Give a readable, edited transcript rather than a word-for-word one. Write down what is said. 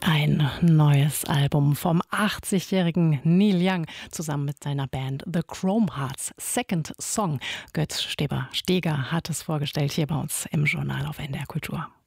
Ein neues Album vom 80-jährigen Neil Young zusammen mit seiner Band The Chrome Hearts. Second Song. Götz Steger hat es vorgestellt hier bei uns im Journal auf NDR Kultur.